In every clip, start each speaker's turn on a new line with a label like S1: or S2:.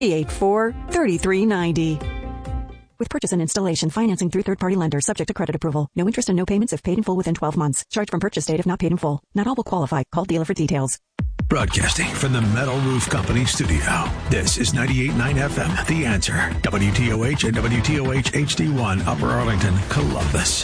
S1: 884-3390. With purchase and installation, financing through third-party lenders, subject to credit approval. No interest and no payments if paid in full within 12 months. Charge from purchase date if not paid in full. Not all will qualify. Call dealer for details.
S2: Broadcasting from the Metal Roof Company studio, this is 98.9 FM, The Answer, WTOH and WTOH HD1, Upper Arlington, Columbus.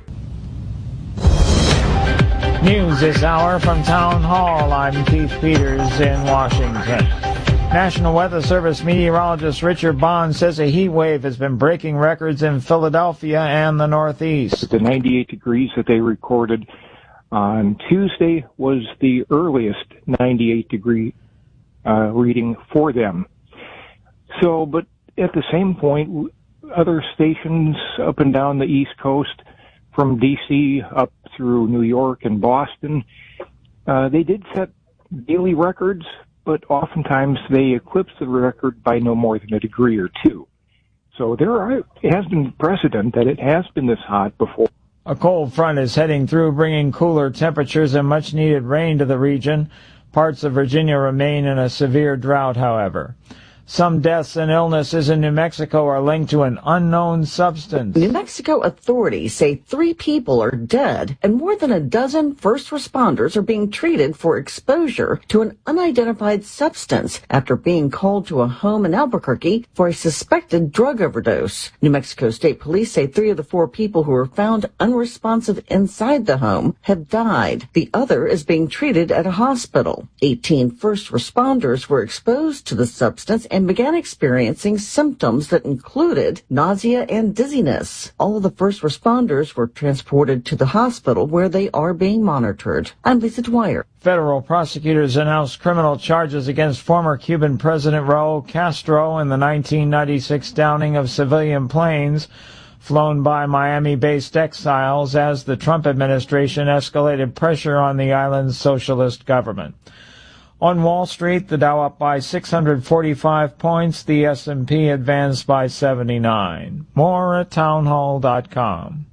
S3: News this hour from Town Hall. I'm Keith Peters in Washington. National Weather Service meteorologist Richard Bond says a heat wave has been breaking records in Philadelphia and the Northeast.
S4: The 98 degrees that they recorded on Tuesday was the earliest 98 degree reading for them. So, but at the same point, other stations up and down the East Coast, from D.C. up through New York and Boston, they did set daily records, but oftentimes they eclipse the record by no more than a degree or two. So it has been precedent that it has been this hot before.
S3: A cold front is heading through, bringing cooler temperatures and much-needed rain to the region. Parts of Virginia remain in a severe drought, however. Some deaths and illnesses in New Mexico are linked to an unknown substance.
S5: New Mexico authorities say 3 people are dead and more than a dozen first responders are being treated for exposure to an unidentified substance after being called to a home in Albuquerque for a suspected drug overdose. New Mexico State Police say 3 of the 4 people who were found unresponsive inside the home have died. The other is being treated at a hospital. 18 first responders were exposed to the substance and began experiencing symptoms that included nausea and dizziness. All of the first responders were transported to the hospital where they are being monitored. I'm Lisa Dwyer.
S3: Federal prosecutors announced criminal charges against former Cuban President Raul Castro in the 1996 downing of civilian planes flown by Miami-based exiles as the Trump administration escalated pressure on the island's socialist government. On Wall Street, the Dow up by 645 points, the S&P advanced by 79. More at townhall.com.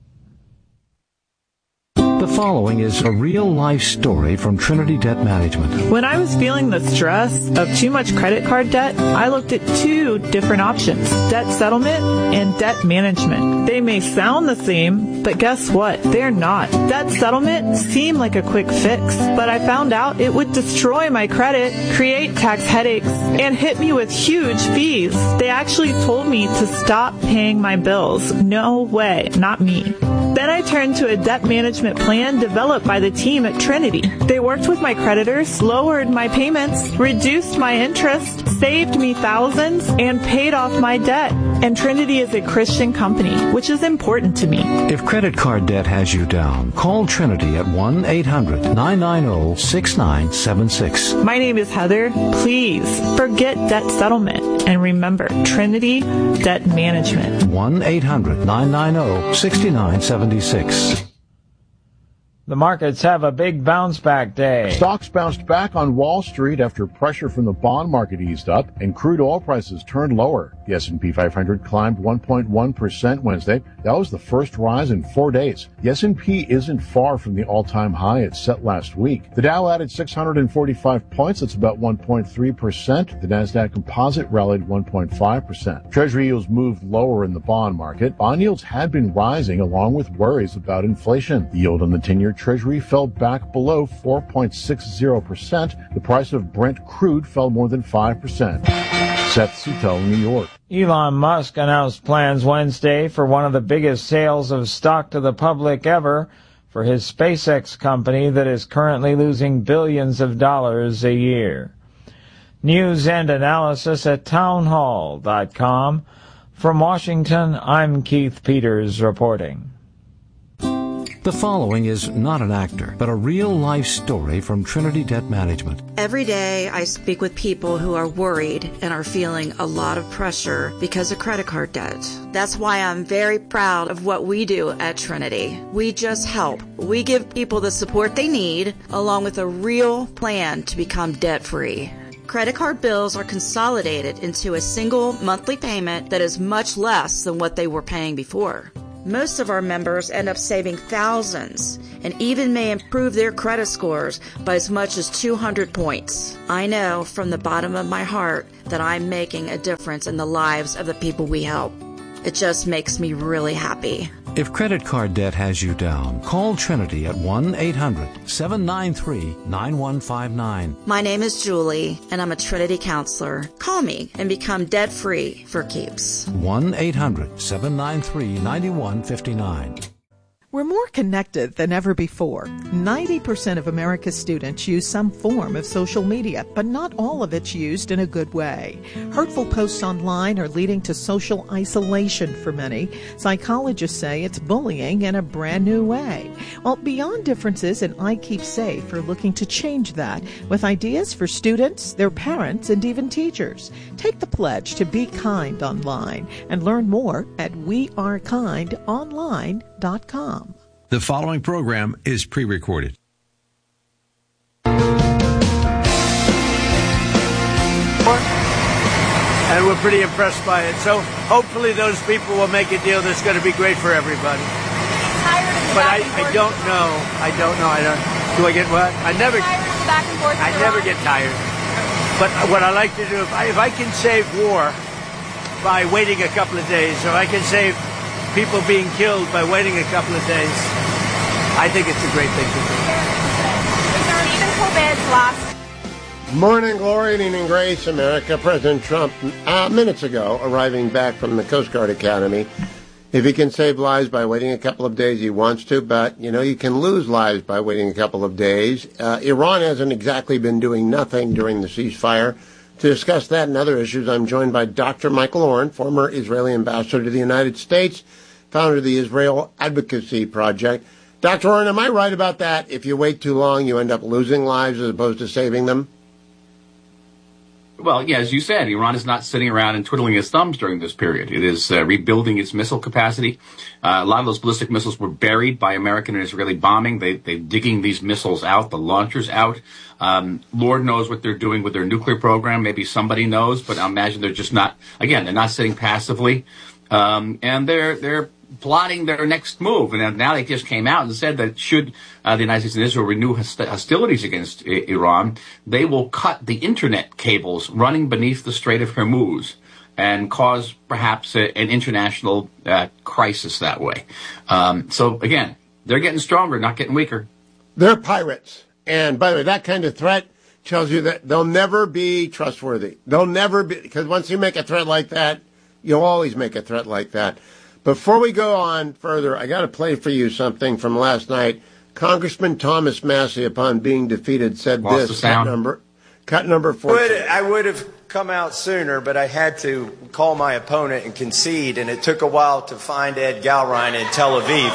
S6: The following is a real-life story from Trinity Debt Management.
S7: When I was feeling the stress of too much credit card debt, I looked at 2 different options, debt settlement and debt management. They may sound the same, but guess what? They're not. Debt settlement seemed like a quick fix, but I found out it would destroy my credit, create tax headaches, and hit me with huge fees. They actually told me to stop paying my bills. No way, not me. Then I turned to a debt management plan developed by the team at Trinity. They worked with my creditors, lowered my payments, reduced my interest, saved me thousands, and paid off my debt. And Trinity is a Christian company, which is important to me.
S6: If credit card debt has you down, call Trinity at 1-800-990-6976.
S7: My name is Heather. Please forget debt settlement. And remember, Trinity Debt Management.
S6: 1-800-990-6976.
S3: The markets have a big bounce-back day.
S8: Stocks bounced back on Wall Street after pressure from the bond market eased up and crude oil prices turned lower. The S&P 500 climbed 1.1% Wednesday. That was the first rise in 4 days. The S&P isn't far from the all-time high it set last week. The Dow added 645 points. That's about 1.3%. The Nasdaq Composite rallied 1.5%. Treasury yields moved lower in the bond market. Bond yields had been rising along with worries about inflation. The yield on the 10-year Treasury fell back below 4.60%. The price of Brent crude fell more than 5%. Seth Sutel, New York.
S3: Elon Musk announced plans Wednesday for one of the biggest sales of stock to the public ever for his SpaceX company that is currently losing billions of dollars a year. News and analysis at townhall.com. From Washington, I'm Keith Peters reporting.
S6: The following is not an actor, but a real-life story from Trinity Debt Management.
S9: Every day I speak with people who are worried and are feeling a lot of pressure because of credit card debt. That's why I'm very proud of what we do at Trinity. We just help. We give people the support they need, along with a real plan to become debt-free. Credit card bills are consolidated into a single monthly payment that is much less than what they were paying before. Most of our members end up saving thousands and even may improve their credit scores by as much as 200 points. I know from the bottom of my heart that I'm making a difference in the lives of the people we help. It just makes me really happy.
S6: If credit card debt has you down, call Trinity at 1-800-793-9159.
S9: My name is Julie, and I'm a Trinity counselor. Call me and become debt-free for keeps.
S6: 1-800-793-9159.
S10: We're more connected than ever before. 90% of America's students use some form of social media, but not all of it's used in a good way. Hurtful posts online are leading to social isolation for many. Psychologists say it's bullying in a brand new way. Well, Beyond Differences and I Keep Safe are looking to change that with ideas for students, their parents, and even teachers. Take the pledge to be kind online and learn more at wearekindonline.com.
S2: The following program is pre-recorded.
S11: And we're pretty impressed by it. So hopefully those people will make a deal that's going to be great for everybody. But I don't know. Do I get what? I never get tired. But what I like to do, if I can save war by waiting a couple of days, or I can save people being killed by waiting a couple of days, I think it's a great thing to do.
S12: Even COVID's last.
S13: Morning glory and evening grace, America. President Trump, minutes ago, arriving back from the Coast Guard Academy. If he can save lives by waiting a couple of days, he wants to, but, you can lose lives by waiting a couple of days. Iran hasn't exactly been doing nothing during the ceasefire. To discuss that and other issues, I'm joined by Dr. Michael Oren, former Israeli ambassador to the United States, founder of the Israel Advocacy Project. Dr. Oren, am I right about that? If you wait too long, you end up losing lives as opposed to saving them?
S14: Well, yeah, as you said, Iran is not sitting around and twiddling its thumbs during this period. It is rebuilding its missile capacity. A lot of those ballistic missiles were buried by American and Israeli bombing. They're digging these missiles out, the launchers out. Lord knows what they're doing with their nuclear program. Maybe somebody knows, but I imagine they're just not, again, they're not sitting passively. And they're plotting their next move. And now they just came out and said that should the United States and Israel renew hostilities against Iran, they will cut the internet cables running beneath the Strait of Hormuz and cause perhaps an international crisis that way. So again, they're getting stronger, not getting weaker.
S13: They're pirates. And by the way, that kind of threat tells you that they'll never be trustworthy. They'll never be, because once you make a threat like that, you'll always make a threat like that. Before we go on further, I got to play for you something from last night. Congressman Thomas Massie, upon being defeated, said this, cut number 14.
S15: I would have come out sooner, but I had to call my opponent and concede, and it took a while to find Ed Galrein in Tel Aviv.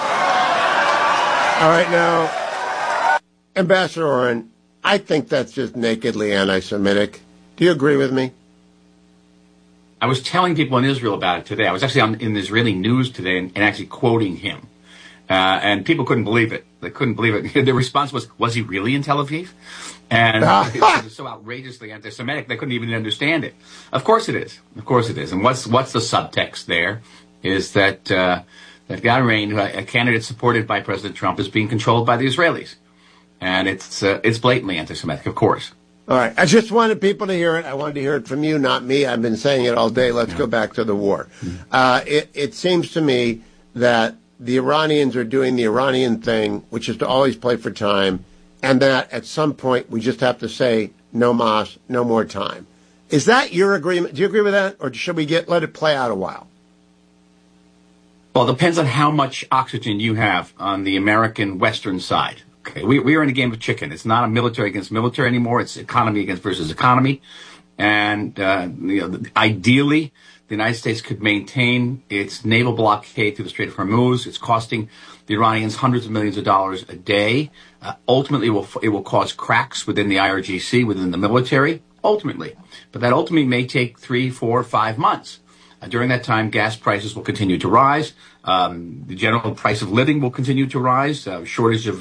S13: All right, now, Ambassador Oren, I think that's just nakedly anti-Semitic. Do you agree with me?
S14: I was telling people in Israel about it today. I was actually in the Israeli news today and actually quoting him. And people couldn't believe it. They couldn't believe it. The response was he really in Tel Aviv? And it was so outrageously anti-Semitic, they couldn't even understand it. Of course it is. Of course it is. And what's the subtext there is that Galrein, a candidate supported by President Trump, is being controlled by the Israelis. And it's blatantly anti-Semitic, of course.
S13: All right. I just wanted people to hear it. I wanted to hear it from you, not me. I've been saying it all day. Let's go back to the war. It seems to me that the Iranians are doing the Iranian thing, which is to always play for time, and that at some point we just have to say, no mas, no more time. Is that your agreement? Do you agree with that? Or should we let it play out a while?
S14: Well, it depends on how much oxygen you have on the American Western side. Okay, we are in a game of chicken. It's not a military against military anymore. It's economy versus economy. And ideally, the United States could maintain its naval blockade through the Strait of Hormuz. It's costing the Iranians hundreds of millions of dollars a day. Ultimately, it will cause cracks within the IRGC, within the military, ultimately. But that ultimately may take 3, 4, 5 months. During that time, gas prices will continue to rise. The general price of living will continue to rise. Shortage of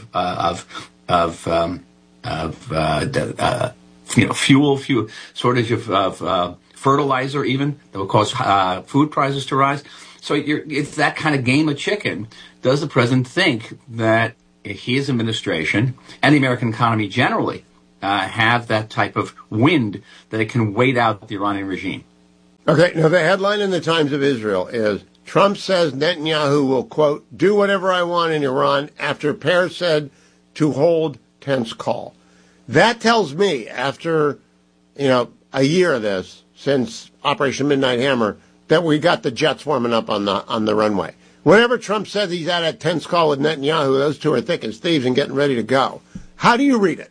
S14: fuel, shortage of fertilizer, even that will cause food prices to rise. So it's that kind of game of chicken. Does the president think that his administration and the American economy generally have that type of wind that it can wait out the Iranian regime?
S13: Okay, now the headline in the Times of Israel is, Trump says Netanyahu will, quote, do whatever I want in Iran after Peres said to hold tense call. That tells me, after, a year of this, since Operation Midnight Hammer, that we got the jets warming up on the runway. Whenever Trump says he's at a tense call with Netanyahu, those two are thick as thieves and getting ready to go. How do you read it?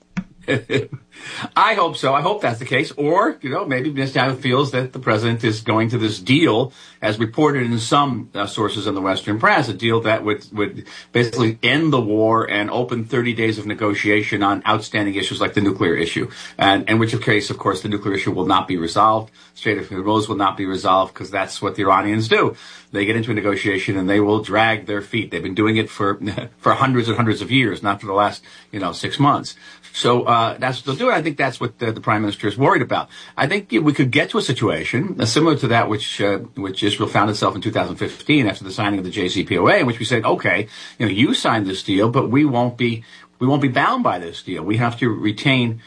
S14: I hope so. I hope that's the case. Or, maybe Netanyahu feels that the president is going to this deal, as reported in some sources in the Western press, a deal that would basically end the war and open 30 days of negotiation on outstanding issues like the nuclear issue. And in which case, of course, the nuclear issue will not be resolved. Strait of Hormuz will not be resolved, because that's what the Iranians do. They get into a negotiation and they will drag their feet. They've been doing it for hundreds and hundreds of years, not for the last, 6 months. So that's what they'll do. I think that's what the prime minister is worried about. I think we could get to a situation similar to that which Israel found itself in 2015 after the signing of the JCPOA, in which we said, okay, you signed this deal, but we won't be bound by this deal. We have to retain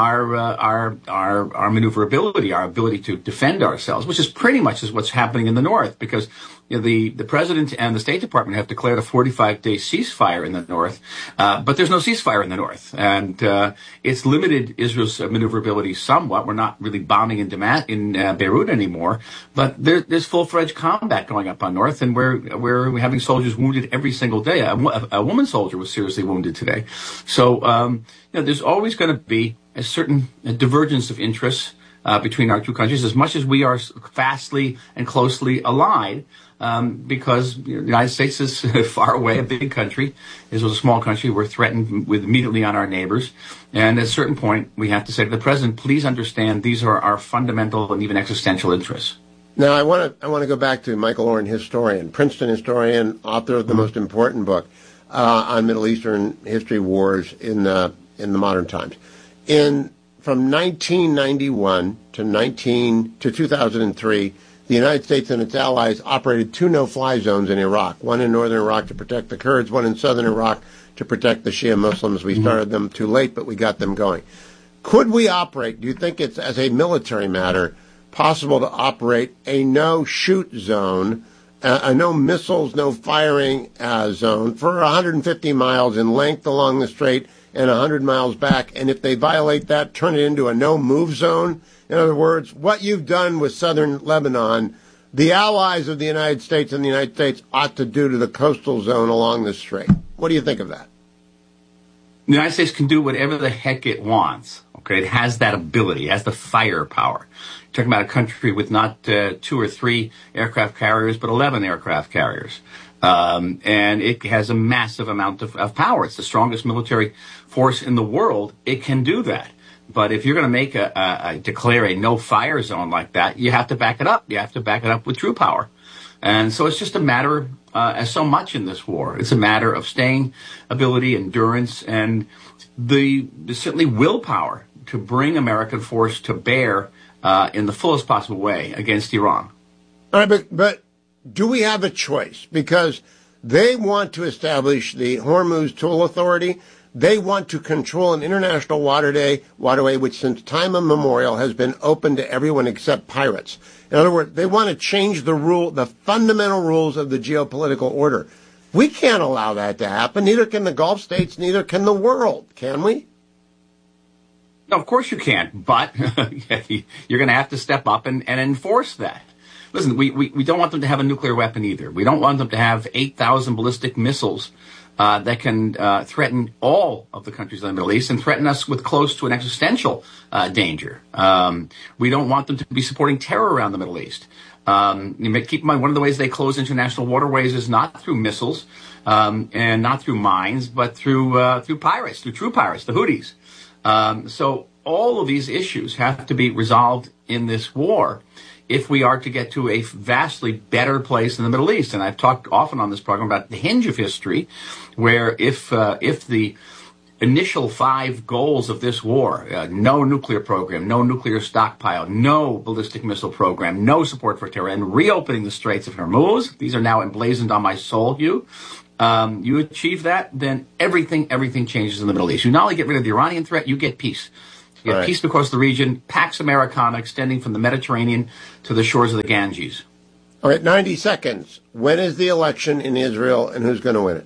S14: our maneuverability, our ability to defend ourselves, which is pretty much what's happening in the north, because the president and the State Department have declared a 45-day ceasefire in the north, but there's no ceasefire in the north, and it's limited Israel's maneuverability somewhat. We're not really bombing in Beirut anymore, but there's full-fledged combat going up on north, and we're having soldiers wounded every single day. A woman soldier was seriously wounded today. So there's always going to be a certain divergence of interests between our two countries, as much as we are fastly and closely allied, because the United States is far away, a big country. Israel is a small country. We're threatened with immediately on our neighbors. And at a certain point, we have to say to the president, please understand these are our fundamental and even existential interests.
S13: Now, I want to go back to Michael Oren, historian, Princeton historian, author of the most important book on Middle Eastern history wars in the modern times. From 1991 to 2003, the United States and its allies operated 2 no-fly zones in Iraq, one in northern Iraq to protect the Kurds, one in southern Iraq to protect the Shia Muslims. We started them too late, but we got them going. Could we operate, do you think it's, as a military matter, possible to operate a no-shoot zone, a no missiles, no firing zone for 150 miles in length along the strait and 100 miles back, and if they violate that, turn it into a no-move zone? In other words, what you've done with southern Lebanon, the allies of the United States and the United States ought to do to the coastal zone along the strait. What do you think of that?
S14: The United States can do whatever the heck it wants. Okay, it has that ability, it has the firepower. You're talking about a country with not 2 or 3 aircraft carriers, but 11 aircraft carriers. And it has a massive amount of power. It's the strongest military force in the world. It can do that. But if you're going to make declare a no-fire zone like that, you have to back it up. You have to back it up with true power. And so it's just a matter, as so much in this war, it's a matter of staying ability, endurance, and the certainly willpower to bring American force to bear in the fullest possible way against Iran.
S13: All right, but do we have a choice? Because they want to establish the Hormuz Tool Authority. They want to control an international waterway which since time immemorial has been open to everyone except pirates. In other words, they want to change the fundamental rules of the geopolitical order. We can't allow that to happen. Neither can the Gulf states, neither can the world, can we?
S14: No, of course you can't, but you're going to have to step up and enforce that. Listen, we don't want them to have a nuclear weapon either. We don't want them to have 8,000 ballistic missiles that can threaten all of the countries in the Middle East and threaten us with close to an existential danger. We don't want them to be supporting terror around the Middle East. Keep in mind, one of the ways they close international waterways is not through missiles and not through mines, but through pirates, through true pirates, the Houthis. So all of these issues have to be resolved in this war if we are to get to a vastly better place in the Middle East. And I've talked often on this program about the hinge of history, where if the initial 5 goals of this war, no nuclear program, no nuclear stockpile, no ballistic missile program, no support for terror, and reopening the Straits of Hormuz. These are now emblazoned on my soul, Hugh. You achieve that, then everything changes in the Middle East. You not only get rid of the Iranian threat, you get peace. You get peace across the region, Pax Americana extending from the Mediterranean to the shores of the Ganges.
S13: All right, 90 seconds. When is the election in Israel, and who's going to win it?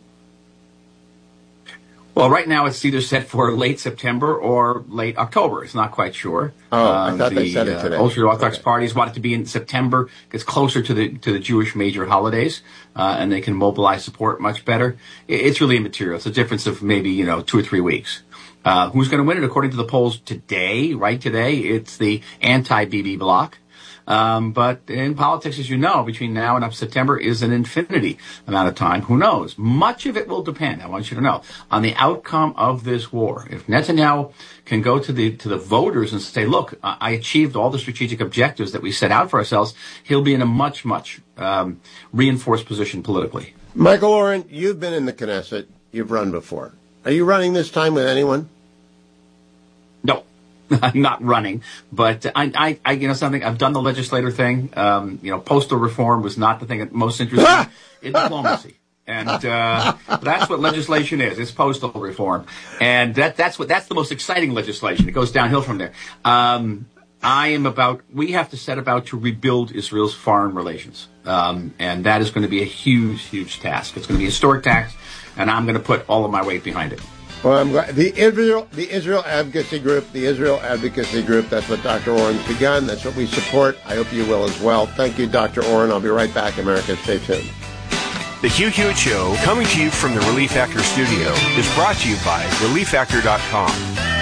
S14: Well, right now it's either set for late September or late October. It's not quite sure.
S13: I thought they said it today.
S14: Ultra-Orthodox parties want it to be in September. Gets closer to the Jewish major holidays, and they can mobilize support much better. It's really immaterial. It's a difference of maybe 2 or 3 weeks. Who's going to win it? According to the polls today, it's the anti-Bibi bloc. But in politics, as you know, between now and up September is an infinity amount of time. Who knows? Much of it will depend, I want you to know, on the outcome of this war. If Netanyahu can go to the voters and say, look, I achieved all the strategic objectives that we set out for ourselves, he'll be in a much reinforced position politically.
S13: Michael Oren, you've been in the Knesset. You've run before. Are you running this time with anyone?
S14: No. I'm not running, but I something. I've done the legislator thing. Postal reform was not the thing that most interested me in diplomacy, and that's what legislation is. It's postal reform, and that's the most exciting legislation. It goes downhill from there. We have to set about to rebuild Israel's foreign relations, and that is going to be a huge task. It's going to be a historic task, and I'm going to put all of my weight behind it.
S13: Well, I'm glad. The Israel Advocacy Group, that's what Dr. Oren's begun. That's what we support. I hope you will as well. Thank you, Dr. Oren. I'll be right back, America. Stay tuned.
S16: The Hugh Hewitt Show, coming to you from the Relief Factor studio, is brought to you by ReliefFactor.com.